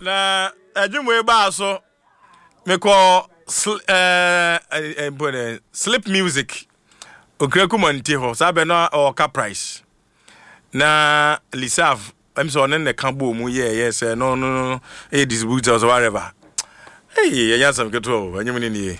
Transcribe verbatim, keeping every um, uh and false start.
na adwumwe ba so me call eh eh sleep music okreku monte ho sabe no o ka price na lisav em so on ne kan bo mu ye yes no no e distributors or whatever hey ya sam keto anyim ni ni